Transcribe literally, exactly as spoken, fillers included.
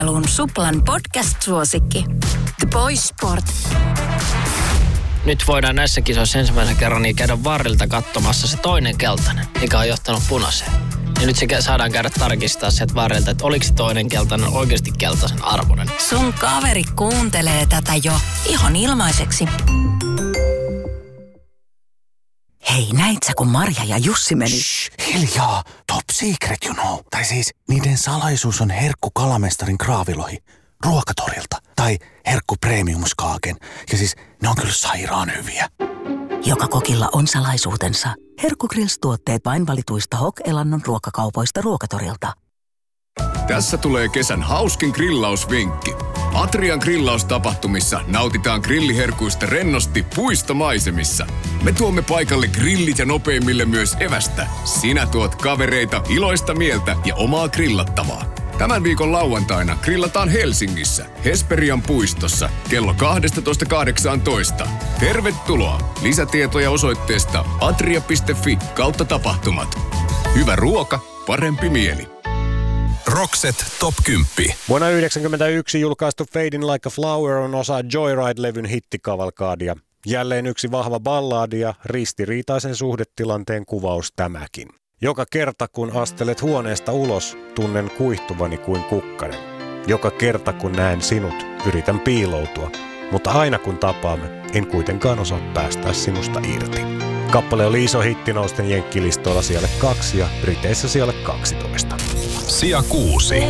Suplan podcast-suosikki. The Boys Sport. Nyt voidaan näissä kisoissa ensimmäisen kerran niin käydä varrilta katsomassa se toinen keltainen, mikä on johtanut punaiseen. Ja nyt se saadaan käydä tarkistaa sieltä varrilta, että oliko se toinen keltainen oikeasti keltaisen arvoinen. Sun kaveri kuuntelee tätä jo ihan ilmaiseksi. Hei, näit sä, kun Marja ja Jussi meni? Shh, hiljaa. Top secret, you know. Tai siis, niiden salaisuus on herkku kalamestarin kraavilohi ruokatorilta. Tai herkku premiumskaaken. Ja siis, ne on kyllä sairaan hyviä. Joka kokilla on salaisuutensa. Herkku Grills-tuotteet vain valituista H O K-elannon ruokakaupoista ruokatorilta. Tässä tulee kesän hauskin grillausvinkki. Atrian grillaustapahtumissa nautitaan grilliherkuista rennosti puistomaisemissa. Me tuomme paikalle grillit ja nopeimmille myös evästä. Sinä tuot kavereita, iloista mieltä ja omaa grillattavaa. Tämän viikon lauantaina grillataan Helsingissä, Hesperian puistossa, kello kaksitoista kahdeksantoista. Tervetuloa! Lisätietoja osoitteesta atria piste fi kautta tapahtumat. Hyvä ruoka, parempi mieli. Roxette Top kymmenen. Vuonna yhdeksänkymmentäyksi julkaistu Fading Like a Flower on osa Joyride-levyn hittikavalkaadia. Jälleen yksi vahva ballaadi ja ristiriitaisen suhdetilanteen kuvaus tämäkin. Joka kerta kun astelet huoneesta ulos, tunnen kuihtuvani kuin kukkanen. Joka kerta kun näen sinut, yritän piiloutua. Mutta aina kun tapaamme, en kuitenkaan osaa päästää sinusta irti. Kappale oli iso hitti nousten jenkkilistoilla sijalle kaksi ja Briteissä sijalle kaksitoista. Sija kuusi.